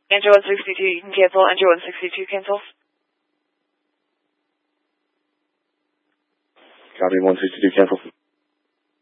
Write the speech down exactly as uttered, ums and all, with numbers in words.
Andrew one sixty-two, you can cancel. Andrew one sixty-two cancels. Copy, one sixty-two cancels.